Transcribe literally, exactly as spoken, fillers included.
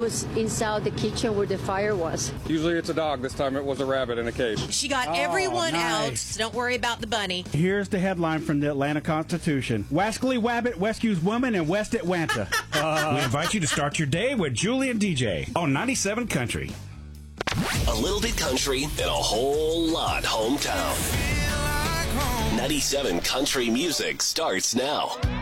was inside the kitchen where the fire was. Usually it's a dog. This time it was a rabbit in a cage. She got Oh, everyone nice. out, so don't worry about the bunny. Here's the headline from the Atlanta Constitution. Wascally Wabbit rescues woman in West Atlanta. Uh, we invite you to start your day with Julie and D J on ninety-seven Country. A little bit country and a whole lot hometown. ninety-seven Country Music starts now.